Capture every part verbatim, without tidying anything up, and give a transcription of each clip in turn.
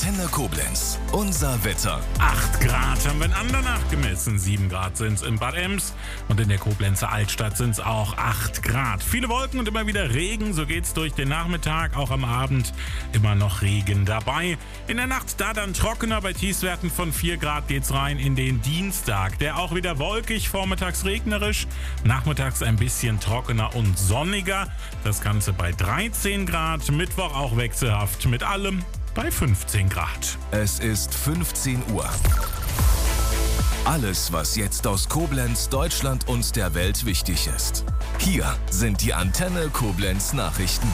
Antenne Koblenz. Unser Wetter. acht Grad haben wir in Andernach gemessen. sieben Grad sind es in Bad Ems. Und in der Koblenzer Altstadt sind es auch acht Grad. Viele Wolken und immer wieder Regen. So geht's durch den Nachmittag. Auch am Abend immer noch Regen dabei. In der Nacht da dann trockener. Bei Tiefstwerten von vier Grad geht's rein in den Dienstag. Der auch wieder wolkig, vormittags regnerisch. Nachmittags ein bisschen trockener und sonniger. Das Ganze bei dreizehn Grad. Mittwoch auch wechselhaft mit allem bei fünfzehn Grad. Es ist fünfzehn Uhr. Alles, was jetzt aus Koblenz, Deutschland und der Welt wichtig ist. Hier sind die Antenne Koblenz Nachrichten.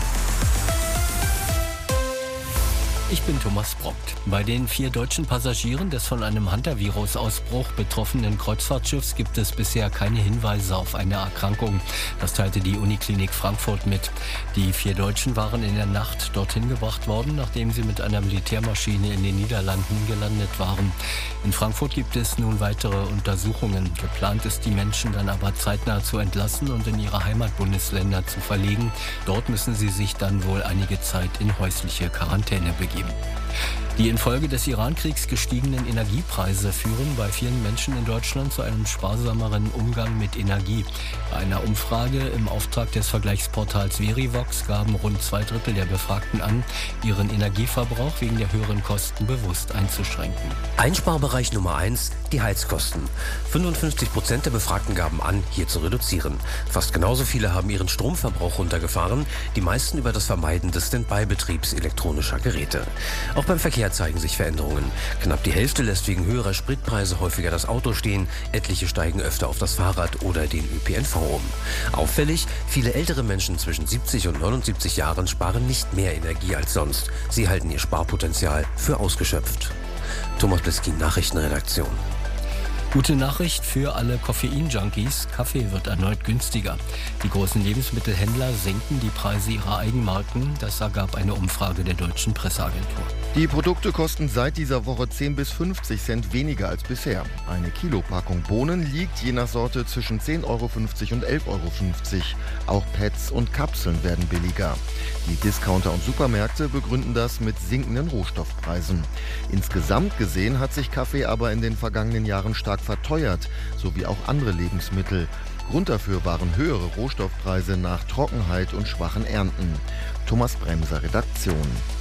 Ich bin Thomas Brockt. Bei den vier deutschen Passagieren des von einem Hantavirus-Ausbruch betroffenen Kreuzfahrtschiffs gibt es bisher keine Hinweise auf eine Erkrankung. Das teilte die Uniklinik Frankfurt mit. Die vier Deutschen waren in der Nacht dorthin gebracht worden, nachdem sie mit einer Militärmaschine in den Niederlanden gelandet waren. In Frankfurt gibt es nun weitere Untersuchungen. Geplant ist, die Menschen dann aber zeitnah zu entlassen und in ihre Heimatbundesländer zu verlegen. Dort müssen sie sich dann wohl einige Zeit in häusliche Quarantäne begeben. Die infolge des Iran-Kriegs gestiegenen Energiepreise führen bei vielen Menschen in Deutschland zu einem sparsameren Umgang mit Energie. Bei einer Umfrage im Auftrag des Vergleichsportals Verivox gaben rund zwei Drittel der Befragten an, ihren Energieverbrauch wegen der höheren Kosten bewusst einzuschränken. Einsparbereich Nummer eins, die Heizkosten. fünfundfünfzig Prozent der Befragten gaben an, hier zu reduzieren. Fast genauso viele haben ihren Stromverbrauch runtergefahren, die meisten über das Vermeiden des Standby-Betriebs elektronischer Geräte. Auch beim Verkehr zeigen sich Veränderungen. Knapp die Hälfte lässt wegen höherer Spritpreise häufiger das Auto stehen, etliche steigen öfter auf das Fahrrad oder den Ö P N V um. Auffällig, viele ältere Menschen zwischen siebzig und neunundsiebzig Jahren sparen nicht mehr Energie als sonst. Sie halten ihr Sparpotenzial für ausgeschöpft. Thomas Bliskin, Nachrichtenredaktion. Gute Nachricht für alle Koffein-Junkies. Kaffee wird erneut günstiger. Die großen Lebensmittelhändler senken die Preise ihrer Eigenmarken. Das ergab eine Umfrage der Deutschen Presseagentur. Die Produkte kosten seit dieser Woche zehn bis fünfzig Cent weniger als bisher. Eine Kilopackung Bohnen liegt je nach Sorte zwischen zehn Euro fünfzig und elf Euro fünfzig. Auch Pads und Kapseln werden billiger. Die Discounter und Supermärkte begründen das mit sinkenden Rohstoffpreisen. Insgesamt gesehen hat sich Kaffee aber in den vergangenen Jahren stark verteuert, sowie auch andere Lebensmittel. Grund dafür waren höhere Rohstoffpreise nach Trockenheit und schwachen Ernten. Thomas Bremser, Redaktion.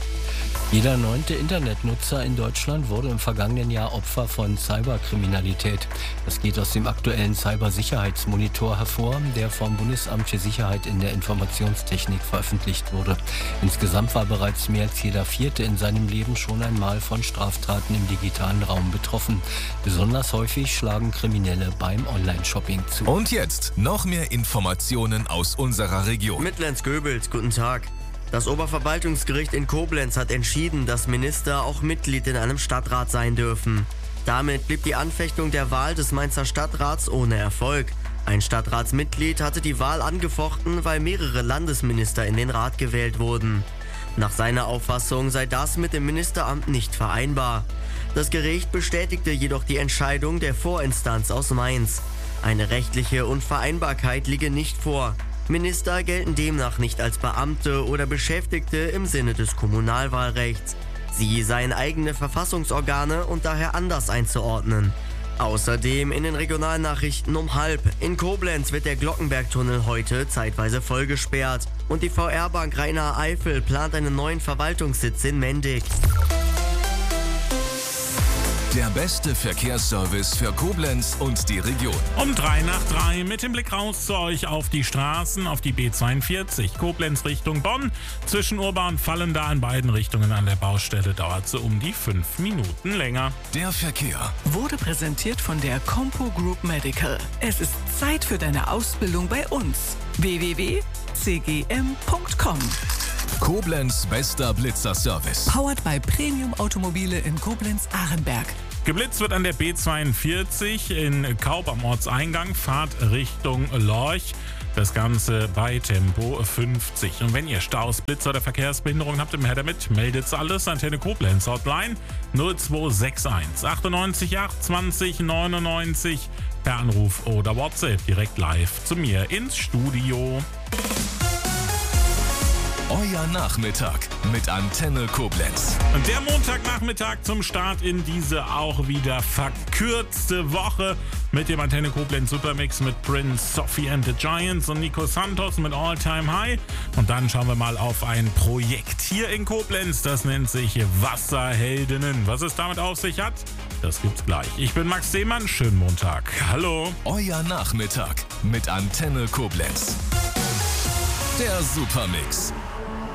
Jeder neunte Internetnutzer in Deutschland wurde im vergangenen Jahr Opfer von Cyberkriminalität. Das geht aus dem aktuellen Cybersicherheitsmonitor hervor, der vom Bundesamt für Sicherheit in der Informationstechnik veröffentlicht wurde. Insgesamt war bereits mehr als jeder Vierte in seinem Leben schon einmal von Straftaten im digitalen Raum betroffen. Besonders häufig schlagen Kriminelle beim Online-Shopping zu. Und jetzt noch mehr Informationen aus unserer Region. Mittlens-Göbels, guten Tag. Das Oberverwaltungsgericht in Koblenz hat entschieden, dass Minister auch Mitglied in einem Stadtrat sein dürfen. Damit blieb die Anfechtung der Wahl des Mainzer Stadtrats ohne Erfolg. Ein Stadtratsmitglied hatte die Wahl angefochten, weil mehrere Landesminister in den Rat gewählt wurden. Nach seiner Auffassung sei das mit dem Ministeramt nicht vereinbar. Das Gericht bestätigte jedoch die Entscheidung der Vorinstanz aus Mainz. Eine rechtliche Unvereinbarkeit liege nicht vor. Minister gelten demnach nicht als Beamte oder Beschäftigte im Sinne des Kommunalwahlrechts. Sie seien eigene Verfassungsorgane und daher anders einzuordnen. Außerdem in den Regionalnachrichten um halb. In Koblenz wird der Glockenbergtunnel heute zeitweise vollgesperrt. Und die V R-Bank Rhein-Eifel plant einen neuen Verwaltungssitz in Mendig. Der beste Verkehrsservice für Koblenz und die Region. Um drei nach drei mit dem Blick raus zu euch auf die Straßen, auf die B zweiundvierzig, Koblenz Richtung Bonn. Zwischen Urba und Vallendar in beiden Richtungen an der Baustelle dauert es um die fünf Minuten länger. Der Verkehr wurde präsentiert von der Compo Group Medical. Es ist Zeit für deine Ausbildung bei uns. w w w punkt c g m punkt com. Koblenz bester Blitzer-Service. Powered by Premium Automobile in Koblenz-Ahrenberg. Geblitzt wird an der B zweiundvierzig in Kaub am Ortseingang, Fahrt Richtung Lorch. Das Ganze bei Tempo fünfzig. Und wenn ihr Staus, Blitzer oder Verkehrsbehinderungen habt, im her damit, meldet's alles. Antenne Koblenz Hotline null zwei sechs eins achtundneunzig achtundzwanzig neunundneunzig per Anruf oder WhatsApp direkt live zu mir ins Studio. Euer Nachmittag mit Antenne Koblenz. Und der Montagnachmittag zum Start in diese auch wieder verkürzte Woche mit dem Antenne Koblenz Supermix mit Prince, Sophie and the Giants und Nico Santos mit All Time High. Und dann schauen wir mal auf ein Projekt hier in Koblenz, das nennt sich Wasserheldinnen. Was es damit auf sich hat, das gibt's gleich. Ich bin Max Seemann, schönen Montag. Hallo. Euer Nachmittag mit Antenne Koblenz. Der Supermix.